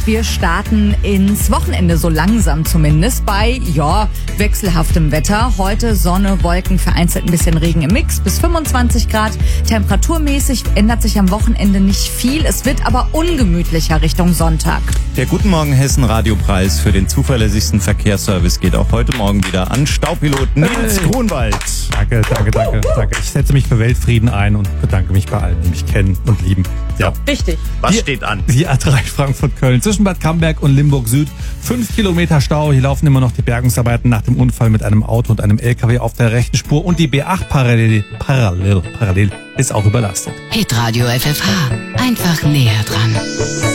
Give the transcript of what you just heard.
Wir starten ins Wochenende, so langsam zumindest, bei, wechselhaftem Wetter. Heute Sonne, Wolken, vereinzelt ein bisschen Regen im Mix, bis 25 Grad. Temperaturmäßig ändert sich am Wochenende nicht viel. Es wird aber ungemütlicher Richtung Sonntag. Der Guten Morgen Hessen Radiopreis für den zuverlässigsten Verkehrsservice geht auch heute Morgen wieder an Staupilot Nils Grunwald. Danke. Ich setze mich für Weltfrieden ein und bedanke mich bei allen, die mich kennen und lieben. Ja. Richtig. Was steht an? Die A3 Frankfurt-Köln zwischen Bad Camberg und Limburg Süd. 5 Kilometer Stau. Hier laufen immer noch die Bergungsarbeiten nach dem Unfall mit einem Auto und einem LKW auf der rechten Spur. Und die B8 parallel ist auch überlastet. Hitradio FFH. Einfach näher dran.